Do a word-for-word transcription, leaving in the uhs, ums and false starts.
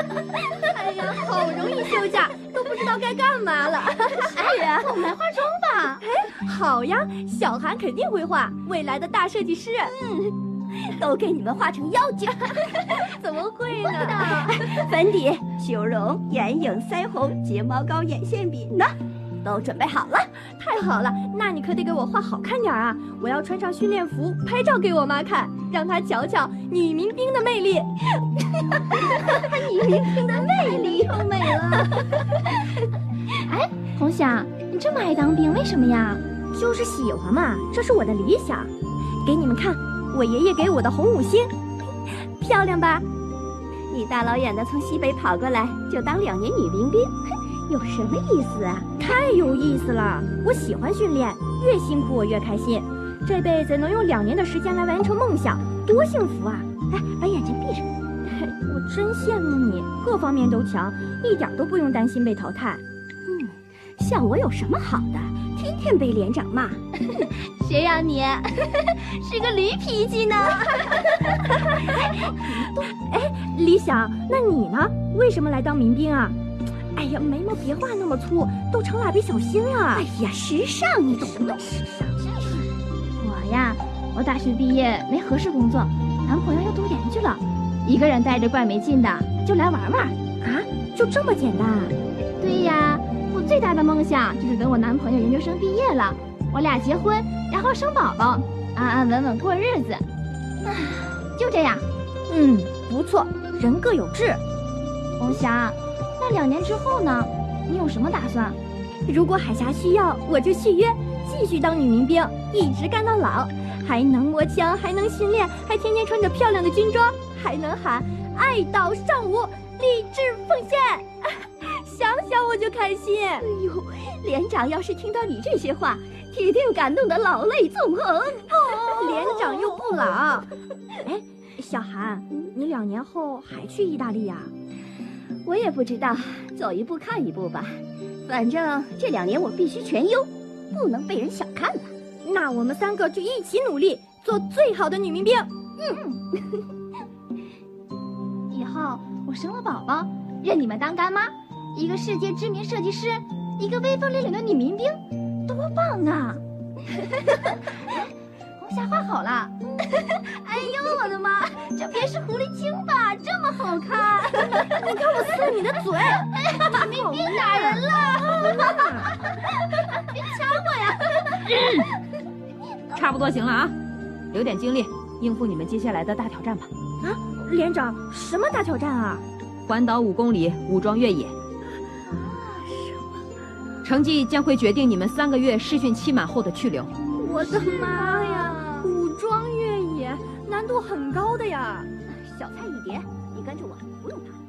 哎呀，好容易休假，都不知道该干嘛了。 哎呀，我们来化妆吧。 哎，好呀，小韩肯定会画，未来的大设计师。 嗯，都给你们画成妖精。 怎么会呢？ 粉底、修容、眼影、腮红、睫毛膏、眼线笔呢，都准备好了。 太好了，那你可得给我画好看点啊！我要穿上训练服，拍照给我妈看，让她瞧瞧女民兵的魅力。 女民兵的魅力又美了。 哎，红霞，你这么爱当兵，为什么呀？ 就是喜欢嘛，这是我的理想。给你们看，我爷爷给我的红五星，漂亮吧？ 你大老远的从西北跑过来，就当两年女民兵，有什么意思啊？ 太有意思了！我喜欢训练，越辛苦我越开心。这辈子能用两年的时间来完成梦想，多幸福啊！ 哎，把眼睛闭上。 我真羡慕你，各方面都强，一点都不用担心被淘汰。 嗯，像我有什么好的？天天被连长骂。 谁让你是个驴脾气呢？ 哎，李想，那你呢？为什么来当民兵啊？哎呀，眉毛别画那么粗，都成蜡笔小新了。 哎呀，时尚你懂不懂？时尚。 我呀，我大学毕业没合适工作，男朋友要读研去了，一个人待着怪没劲的，就来玩玩。 啊，就这么简单啊？ 对呀，我最大的梦想就是等我男朋友研究生毕业了，我俩结婚，然后生宝宝，安安稳稳过日子。唉，就这样。 嗯，不错，人各有志。 红霞，那两年之后呢？你有什么打算？ 如果海峡需要，我就续约，继续当女民兵，一直干到老，还能摸枪，还能训练，还天天穿着漂亮的军装，还能喊爱岛上午，立志奉献。想想我就开心。 哎呦，连长要是听到你这些话，铁定感动得老泪纵横。 哦、连长又不老。哎，小韩，你两年后还去意大利呀？ 我也不知道，走一步看一步吧。反正这两年我必须全优，不能被人小看了。 那我们三个就一起努力，做最好的女民兵。 嗯。以后我生了宝宝，认你们当干妈，一个世界知名设计师，一个威风凛凛的女民兵，多棒啊！红霞画好了。 哎呦，我的妈！这别是狐狸精吧？这么好看！ 你看我撕你的嘴！ 民兵打人了！别掐我呀！ 嗯！差不多行了啊，留点精力应付你们接下来的大挑战吧。 啊，连长，什么大挑战啊？ 环岛五公里武装越野。 啊，什么？ 成绩将会决定你们三个月试训期满后的去留。 我的妈呀！武装越野难度很高的呀。 小菜一碟，你跟着我，不用怕。